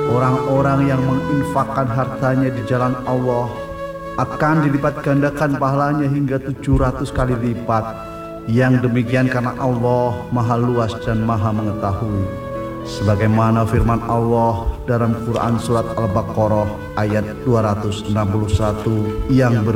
Orang-orang yang menginfakkan hartanya di jalan Allah akan dilipat gandakan pahalanya hingga 700 kali lipat. Yang demikian karena Allah Maha Luas dan Maha Mengetahui. Sebagaimana firman Allah dalam Quran Surat Al-Baqarah ayat 261 yang